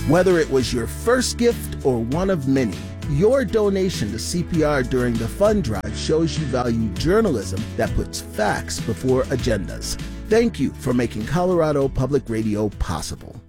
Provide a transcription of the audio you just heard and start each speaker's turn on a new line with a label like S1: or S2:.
S1: Whether it was your first gift or one of many, your donation to CPR during the fund drive shows you value journalism that puts facts before agendas. Thank you for making Colorado Public Radio possible.